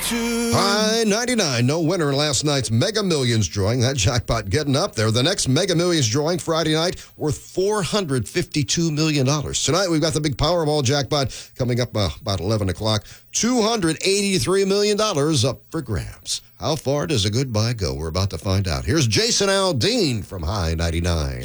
High 99, no winner in last night's Mega Millions drawing. That jackpot getting up there. The next Mega Millions drawing Friday night worth $452 million. Tonight we've got the big Powerball jackpot coming up about 11 o'clock. $283 million up for grabs. How far does a goodbye go? We're about to find out. Here's Jason Aldean from High 99.